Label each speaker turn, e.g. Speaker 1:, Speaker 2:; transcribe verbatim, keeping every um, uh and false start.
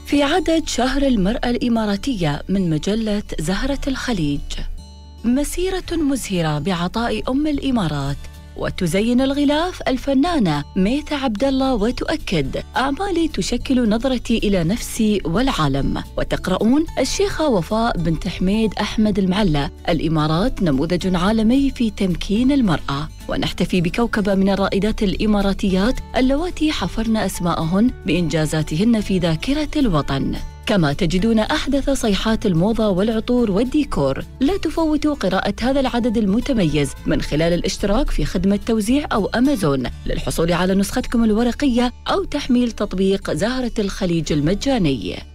Speaker 1: في عدد شهر المرأة الإماراتية من مجلة زهرة الخليج. مسيرة مزهرة بعطاء أم الإمارات. وتزين الغلاف الفنانة ميثا عبد الله وتؤكد: أعمالي تشكل نظرتي إلى نفسي والعالم. وتقرؤون: الشيخة وفاء بنت حميد أحمد المعلى، الإمارات نموذج عالمي في تمكين المرأة. ونحتفي بكوكبة من الرائدات الإماراتيات اللواتي حفرن أسماءهن بإنجازاتهن في ذاكرة الوطن. كما تجدون أحدث صيحات الموضة والعطور والديكور. لا تفوتوا قراءة هذا العدد المتميز من خلال الاشتراك في خدمة توزيع أو أمازون للحصول على نسختكم الورقية أو تحميل تطبيق زهرة الخليج المجاني.